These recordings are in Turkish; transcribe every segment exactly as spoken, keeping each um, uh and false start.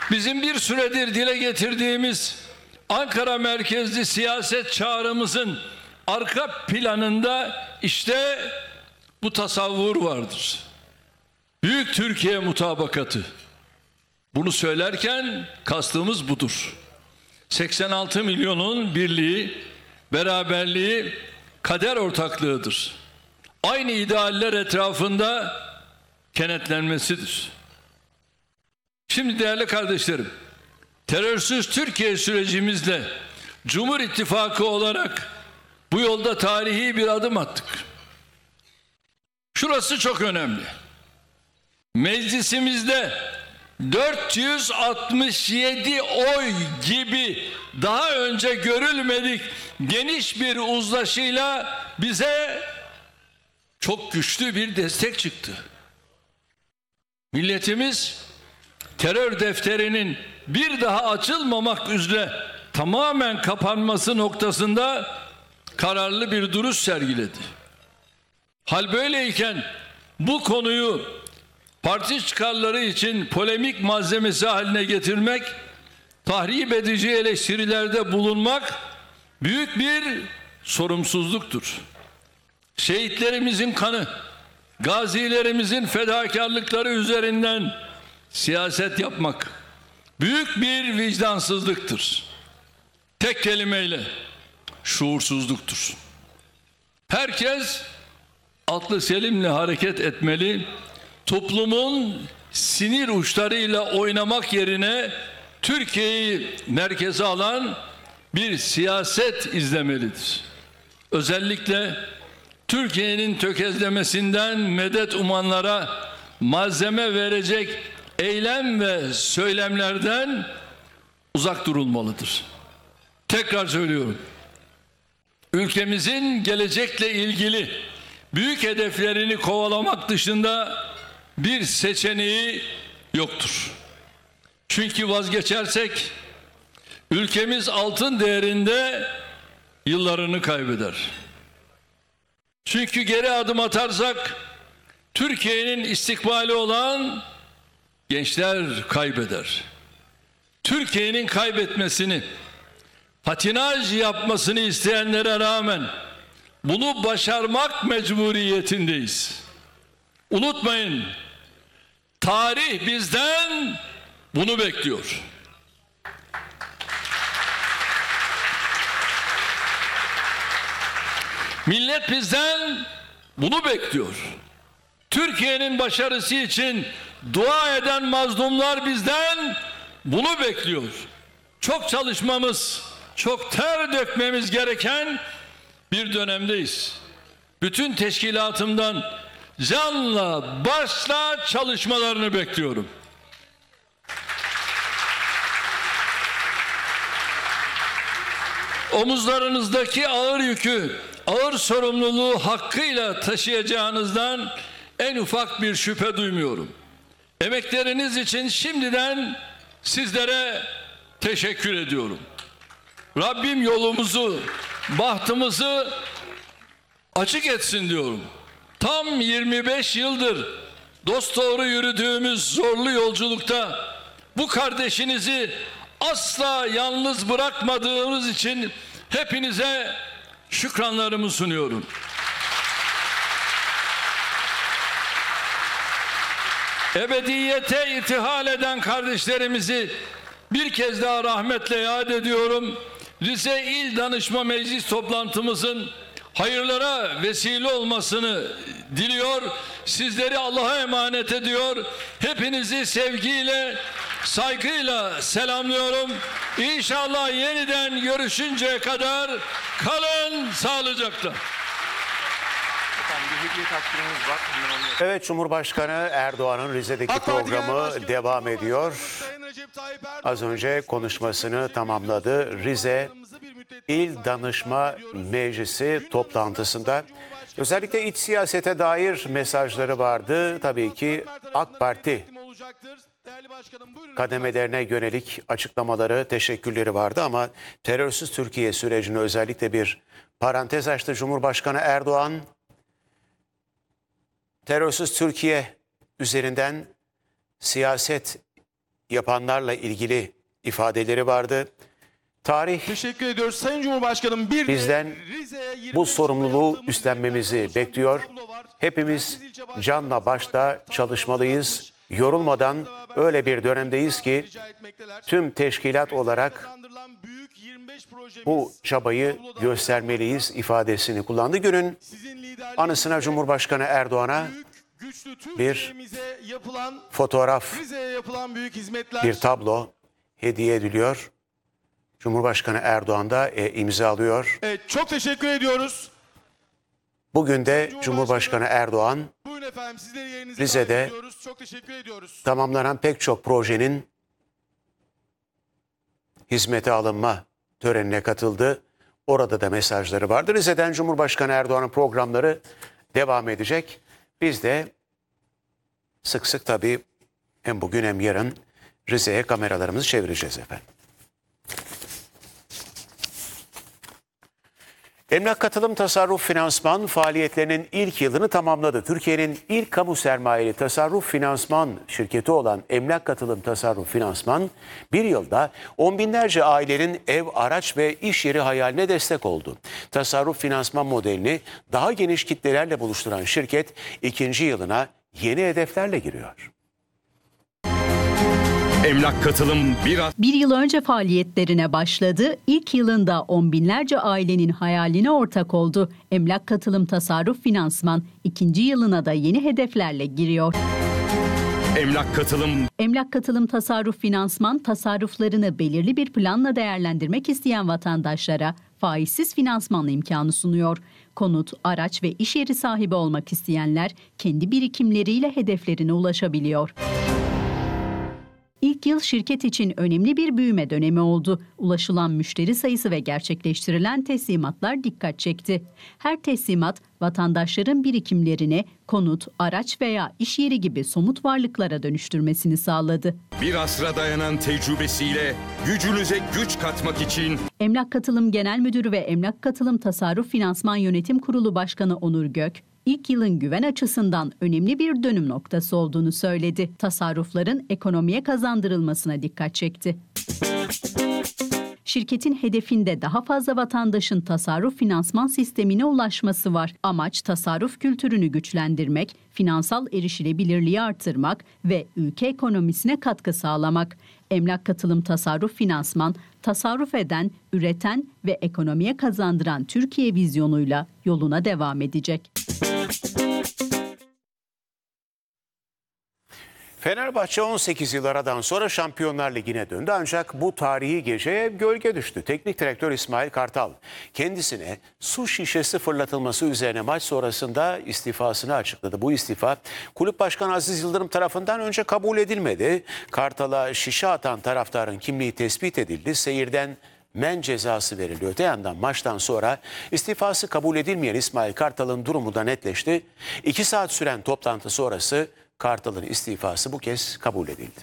Bizim bir süredir dile getirdiğimiz Ankara merkezli siyaset çağrımızın arka planında işte bu tasavvur vardır. Büyük Türkiye mutabakatı. Bunu söylerken kastımız budur. seksen altı milyonun birliği, beraberliği, kader ortaklığıdır. Aynı idealler etrafında kenetlenmesidir. Şimdi değerli kardeşlerim, terörsüz Türkiye sürecimizle Cumhur İttifakı olarak bu yolda tarihi bir adım attık. Şurası çok önemli. Meclisimizde dört yüz altmış yedi oy gibi daha önce görülmedik geniş bir uzlaşıyla bize çok güçlü bir destek çıktı. Milletimiz terör defterinin bir daha açılmamak üzere tamamen kapanması noktasında kararlı bir duruş sergiledi. Hal böyleyken bu konuyu parti çıkarları için polemik malzemesi haline getirmek, tahrip edici eleştirilerde bulunmak büyük bir sorumsuzluktur. Şehitlerimizin kanı, gazilerimizin fedakarlıkları üzerinden siyaset yapmak büyük bir vicdansızlıktır. Tek kelimeyle şuursuzluktur. Herkes aklı selimle hareket etmeli. Toplumun sinir uçlarıyla oynamak yerine Türkiye'yi merkeze alan bir siyaset izlemelidir. Özellikle Türkiye'nin tökezlemesinden medet umanlara malzeme verecek eylem ve söylemlerden uzak durulmalıdır. Tekrar söylüyorum. Ülkemizin gelecekle ilgili büyük hedeflerini kovalamak dışında bir seçeneği yoktur. Çünkü vazgeçersek ülkemiz altın değerinde yıllarını kaybeder. Çünkü geri adım atarsak Türkiye'nin istikbali olan gençler kaybeder. Türkiye'nin kaybetmesini, patinaj yapmasını isteyenlere rağmen bunu başarmak mecburiyetindeyiz. Unutmayın, tarih bizden bunu bekliyor. Millet bizden bunu bekliyor. Türkiye'nin başarısı için dua eden mazlumlar bizden bunu bekliyor. Çok çalışmamız, çok ter dökmemiz gereken bir dönemdeyiz. Bütün teşkilatımdan canla başla çalışmalarını bekliyorum. Omuzlarınızdaki ağır yükü, ağır sorumluluğu hakkıyla taşıyacağınızdan en ufak bir şüphe duymuyorum. Emekleriniz için şimdiden sizlere teşekkür ediyorum. Rabbim yolumuzu, bahtımızı açık etsin diyorum. Tam yirmi beş yıldır dosdoğru yürüdüğümüz zorlu yolculukta bu kardeşinizi asla yalnız bırakmadığınız için hepinize şükranlarımı sunuyorum. Ebediyete irtihal eden kardeşlerimizi bir kez daha rahmetle yad ediyorum. Rize İl Danışma Meclis toplantımızın hayırlara vesile olmasını diliyor. Sizleri Allah'a emanet ediyor. Hepinizi sevgiyle, saygıyla selamlıyorum. İnşallah yeniden görüşünceye kadar kalın sağlıcakla. Evet, Cumhurbaşkanı Erdoğan'ın Rize'deki programı devam ediyor. Az önce konuşmasını tamamladı. Rize İl Danışma Meclisi toplantısında özellikle iç siyasete dair mesajları vardı. Tabii ki AK Parti kademelerine yönelik açıklamaları, teşekkürleri vardı ama terörsüz Türkiye sürecine özellikle bir parantez açtı Cumhurbaşkanı Erdoğan. Terörsüz Türkiye üzerinden siyaset yapanlarla ilgili ifadeleri vardı. Tarih Teşekkür ediyoruz Sayın Cumhurbaşkanım. Bir bizden bu sorumluluğu üstlenmemizi bekliyor. Hepimiz canla başla çalışmalıyız. Yorulmadan öyle bir dönemdeyiz ki tüm teşkilat olarak bu çabayı göstermeliyiz ifadesini kullandı. Günün anısına Cumhurbaşkanı Erdoğan'a bir fotoğraf, bir tablo hediye ediliyor. Cumhurbaşkanı Erdoğan da e, imzalıyor. Evet, çok teşekkür ediyoruz. Bugün de Cumhurbaşkanı Erdoğan Buyurun efendim, sizleri yerinize Rize'de davet ediyoruz. Çok teşekkür ediyoruz. tamamlanan pek çok projenin hizmete alınma törenine katıldı. Orada da mesajları vardı. Rize'den Cumhurbaşkanı Erdoğan'ın programları devam edecek. Biz de sık sık tabii hem bugün hem yarın Rize'ye kameralarımızı çevireceğiz efendim. Emlak Katılım Tasarruf Finansman faaliyetlerinin ilk yılını tamamladı. Türkiye'nin ilk kamu sermayeli tasarruf finansman şirketi olan Emlak Katılım Tasarruf Finansman bir yılda on binlerce ailenin ev, araç ve iş yeri hayaline destek oldu. Tasarruf finansman modelini daha geniş kitlelerle buluşturan şirket ikinci yılına yeni hedeflerle giriyor. Emlak Katılım biraz... Bir yıl önce faaliyetlerine başladı. İlk yılında on binlerce ailenin hayaline ortak oldu. Emlak Katılım Tasarruf Finansman ikinci yılına da yeni hedeflerle giriyor. Emlak Katılım... Emlak Katılım Tasarruf Finansman tasarruflarını belirli bir planla değerlendirmek isteyen vatandaşlara faizsiz finansman imkanı sunuyor. Konut, araç ve iş yeri sahibi olmak isteyenler kendi birikimleriyle hedeflerine ulaşabiliyor. İlk yıl şirket için önemli bir büyüme dönemi oldu. Ulaşılan müşteri sayısı ve gerçekleştirilen teslimatlar dikkat çekti. Her teslimat vatandaşların birikimlerini konut, araç veya iş yeri gibi somut varlıklara dönüştürmesini sağladı. Bir asra dayanan tecrübesiyle gücünüze güç katmak için... Emlak Katılım Genel Müdürü ve Emlak Katılım Tasarruf Finansman Yönetim Kurulu Başkanı Onur Gök, İlk yılın güven açısından önemli bir dönüm noktası olduğunu söyledi. Tasarrufların ekonomiye kazandırılmasına dikkat çekti. Şirketin hedefinde daha fazla vatandaşın tasarruf finansman sistemine ulaşması var. Amaç tasarruf kültürünü güçlendirmek, finansal erişilebilirliği artırmak ve ülke ekonomisine katkı sağlamak. Emlak Katılım Tasarruf Finansman, tasarruf eden, üreten ve ekonomiye kazandıran Türkiye vizyonuyla yoluna devam edecek. Fenerbahçe on sekiz yıl aradan sonra Şampiyonlar Ligi'ne döndü ancak bu tarihi geceye gölge düştü. Teknik direktör İsmail Kartal kendisine su şişesi fırlatılması üzerine maç sonrasında istifasını açıkladı. Bu istifa Kulüp Başkanı Aziz Yıldırım tarafından önce kabul edilmedi. Kartal'a şişe atan taraftarın kimliği tespit edildi. Seyirden men cezası verildi. Öte yandan maçtan sonra istifası kabul edilmeyen İsmail Kartal'ın durumu da netleşti. İki saat süren toplantı sonrası Kartal'ın istifası bu kez kabul edildi.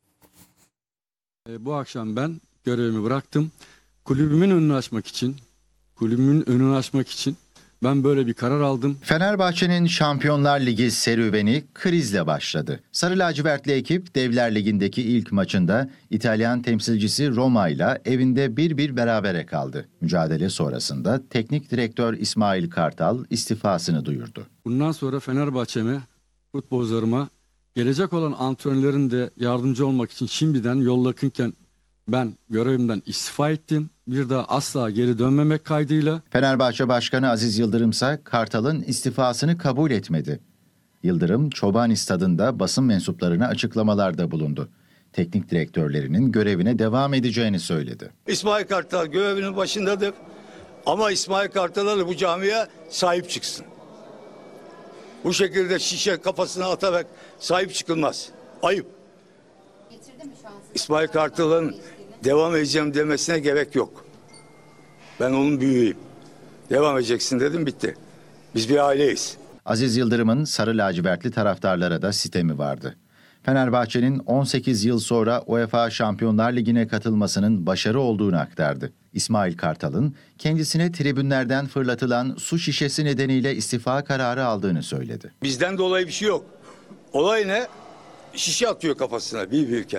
Bu akşam ben görevimi bıraktım. Kulübümün önünü açmak için, kulübümün önünü açmak için ben böyle bir karar aldım. Fenerbahçe'nin Şampiyonlar Ligi serüveni krizle başladı. Sarı lacivertli ekip Devler Ligi'ndeki ilk maçında İtalyan temsilcisi Roma ile evinde bir bir berabere kaldı. Mücadele sonrasında teknik direktör İsmail Kartal istifasını duyurdu. Bundan sonra Fenerbahçe'me, futbolcularıma, gelecek olan antrenörlerin de yardımcı olmak için şimdiden yol yakınken ben görevimden istifa ettim. Bir daha asla geri dönmemek kaydıyla. Fenerbahçe Başkanı Aziz Yıldırım ise Kartal'ın istifasını kabul etmedi. Yıldırım, Çobani Stadı'nda basın mensuplarına açıklamalarda bulundu. Teknik direktörlerinin görevine devam edeceğini söyledi. İsmail Kartal görevinin başındadır ama İsmail Kartal'a da bu camiye sahip çıksın. Bu şekilde şişe kafasına atarak sahip çıkılmaz. Ayıp. İsmail Kartal'ın devam edeceğim demesine gerek yok. Ben onun büyüğüyüm. Devam edeceksin dedim, bitti. Biz bir aileyiz. Aziz Yıldırım'ın sarı lacivertli taraftarlara da sitemi vardı. Fenerbahçe'nin on sekiz yıl sonra UEFA Şampiyonlar Ligi'ne katılmasının başarı olduğunu aktardı. İsmail Kartal'ın kendisine tribünlerden fırlatılan su şişesi nedeniyle istifa kararı aldığını söyledi. Bizden dolayı bir şey yok. Olay ne? Şişe atıyor kafasına bir birken.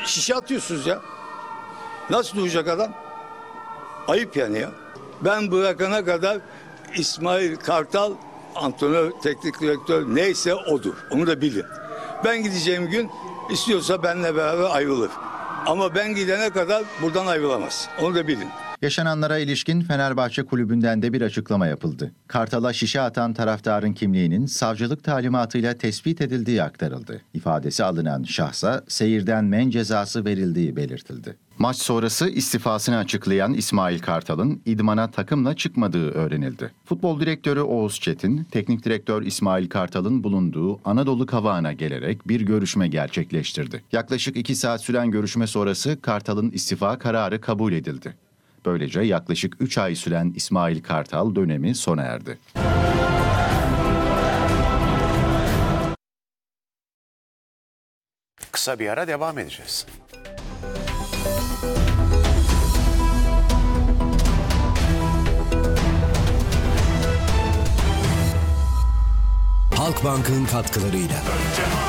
şişe atıyorsunuz ya. Nasıl duracak adam? Ayıp yani ya. Ben bırakana kadar İsmail Kartal antrenör, teknik direktör neyse odur. Onu da bilin. Ben gideceğim gün istiyorsa benimle beraber ayrılır. Ama ben gidene kadar buradan ayrılamaz. Onu da bilin. Yaşananlara ilişkin Fenerbahçe kulübünden de bir açıklama yapıldı. Kartal'a şişe atan taraftarın kimliğinin savcılık talimatıyla tespit edildiği aktarıldı. İfadesi alınan şahsa seyirden men cezası verildiği belirtildi. Maç sonrası istifasını açıklayan İsmail Kartal'ın idmana takımla çıkmadığı öğrenildi. Futbol direktörü Oğuz Çetin, teknik direktör İsmail Kartal'ın bulunduğu Anadolu Kavağı'na gelerek bir görüşme gerçekleştirdi. Yaklaşık iki saat süren görüşme sonrası Kartal'ın istifa kararı kabul edildi. Böylece yaklaşık üç ay süren İsmail Kartal dönemi sona erdi. Kısa bir ara devam edeceğiz. Halkbank'ın katkılarıyla.